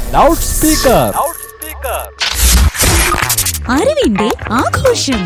Loud speaker. അറിവിന്റെ ആഘോഷം.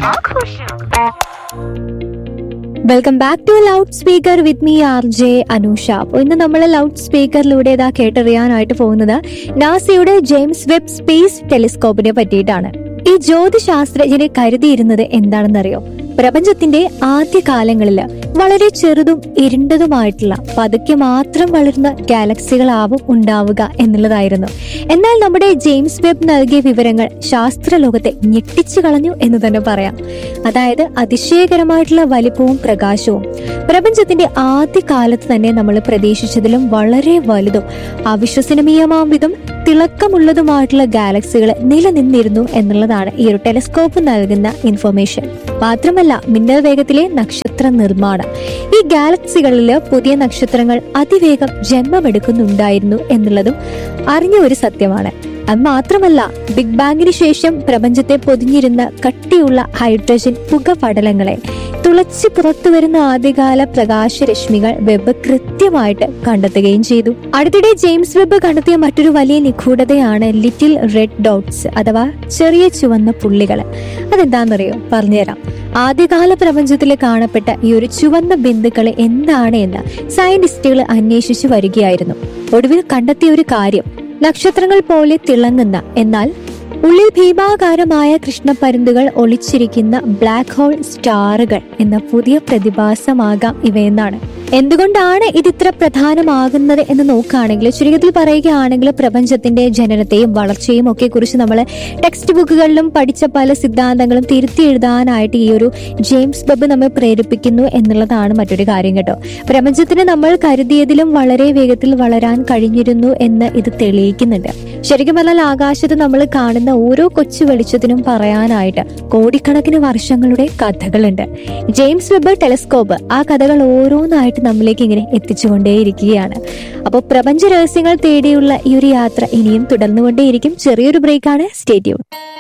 Welcome back to loud speaker with me R J Anusha. അപ്പോൾ ഇന്ന് നമ്മൾ ലൗഡ് സ്പീക്കറിലൂടെ ഇതാ കേട്ടറിയാനായിട്ട് പോകുന്നത് നാസയുടെ ജെയിംസ് വെബ് സ്പേസ് ടെലിസ്കോപ്പിനെ പറ്റിയിട്ടാണ്. ഈ ജ്യോതിശാസ്ത്രജ്ഞരെ കരുതിയിരുന്നത് എന്താണെന്നറിയോ? പ്രപഞ്ചത്തിന്റെ ആദ്യകാലങ്ങളിൽ വളരെ ചെറുതും ഇരുണ്ടതുമായിട്ടുള്ള പതുക്കെ മാത്രം വളരുന്ന ഗാലക്സികളാവും ഉണ്ടാവുക എന്നുള്ളതായിരുന്നു. എന്നാൽ നമ്മുടെ ജെയിംസ് വെബ് നൽകിയ വിവരങ്ങൾ ശാസ്ത്രലോകത്തെ ഞെട്ടിച്ചു കളഞ്ഞു എന്ന് തന്നെ പറയാം. അതായത് അതിശയകരമായിട്ടുള്ള വലിപ്പവും പ്രകാശവും പ്രപഞ്ചത്തിന്റെ ആദ്യകാലത്ത് തന്നെ നമ്മൾ പ്രതീക്ഷിച്ചതിലും വളരെ വലുതും അവിശ്വസനീയമാം വിധം തിളക്കമുള്ളതുമായിട്ടുള്ള ഗാലക്സികൾ നിലനിന്നിരുന്നു എന്നുള്ളതാണ് ഈ ഒരു ടെലിസ്കോപ്പ് നൽകുന്ന ഇൻഫർമേഷൻ. മാത്രമല്ല, മിന്നൽ വേഗത്തിലെ നക്ഷത്ര നിർമ്മാണം ഈ ഗാലക്സികളിൽ പുതിയ നക്ഷത്രങ്ങൾ അതിവേഗം ജന്മമെടുക്കുന്നുണ്ടായിരുന്നു എന്നുള്ളതും അറിഞ്ഞ ഒരു സത്യമാണ്. അത് മാത്രമല്ല, ബിഗ് ബാങ്ങിന് ശേഷം പ്രപഞ്ചത്തെ പൊതിഞ്ഞിരുന്ന കട്ടിയുള്ള ഹൈഡ്രജൻ പുകപടലങ്ങളെ തുളച്ച് പുറത്തു വരുന്ന ആദ്യകാല പ്രകാശരശ്മികൾ വെബ് കൃത്യമായിട്ട് കണ്ടെത്തുകയും ചെയ്തു. അടുത്തിടെ ജെയിംസ് വെബ് കണ്ടെത്തിയ മറ്റൊരു വലിയ നിഗൂഢതയാണ് ലിറ്റിൽ റെഡ് ഡോട്ട്സ് അഥവാ ചെറിയ ചുവന്ന പുള്ളികൾ. അതെന്താണെന്നറിയോ? പറഞ്ഞുതരാം. ആദ്യകാല പ്രപഞ്ചത്തിൽ കാണപ്പെട്ട ഈ ഒരു ചുവന്ന ബിന്ദുക്കൾ എന്താണ് എന്ന് സയന്റിസ്റ്റുകൾ അന്വേഷിച്ചു വരികയായിരുന്നു. ഒടുവിൽ കണ്ടെത്തിയ ഒരു കാര്യം, നക്ഷത്രങ്ങൾ പോലെ തിളങ്ങുന്ന എന്നാൽ ഉള്ളിൽ ഭീമാകാരമായ കൃഷ്ണപരുന്തുകൾ ഒളിച്ചിരിക്കുന്ന ബ്ലാക്ക് ഹോൾ സ്റ്റാറുകൾ എന്ന പുതിയ പ്രതിഭാസമാകാം ഇവയെന്നാണ്. എന്തുകൊണ്ടാണ് ഇതിത്ര പ്രധാനമാകുന്നത് എന്ന് നോക്കുകയാണെങ്കിൽ, ചുരുക്കത്തിൽ പറയുകയാണെങ്കിൽ, പ്രപഞ്ചത്തിന്റെ ജനനത്തെയും വളർച്ചയും ഒക്കെ കുറിച്ച് നമ്മൾ ടെക്സ്റ്റ് ബുക്കുകളിലും പഠിച്ച പല സിദ്ധാന്തങ്ങളും തിരുത്തി എഴുതാനായിട്ട് ഈ ഒരു ജെയിംസ് വെബ് നമ്മെ പ്രേരിപ്പിക്കുന്നു എന്നുള്ളതാണ് മറ്റൊരു കാര്യം കേട്ടോ. പ്രപഞ്ചത്തിന് നമ്മൾ കരുതിയതിലും വളരെ വേഗത്തിൽ വളരാൻ കഴിഞ്ഞിരുന്നു എന്ന് ഇത് തെളിയിക്കുന്നുണ്ട്. ശരിക്കും പറഞ്ഞാൽ ആകാശത്ത് നമ്മൾ കാണുന്ന ഓരോ കൊച്ചു വെളിച്ചത്തിനും പറയാനായിട്ട് കോടിക്കണക്കിന് വർഷങ്ങളുടെ കഥകളുണ്ട്. ജെയിംസ് വെബ് ടെലിസ്കോപ്പ് ആ കഥകൾ ഓരോന്നായിട്ട് നമ്മിലേക്ക് ഇങ്ങനെ എത്തിച്ചുകൊണ്ടേയിരിക്കുകയാണ്. അപ്പോൾ പ്രപഞ്ച രഹസ്യങ്ങൾ തേടിയുള്ള ഈ ഒരു യാത്ര ഇനിയും തുടർന്നുകൊണ്ടേയിരിക്കും. ചെറിയൊരു ബ്രേക്കാണ്. Stay tune.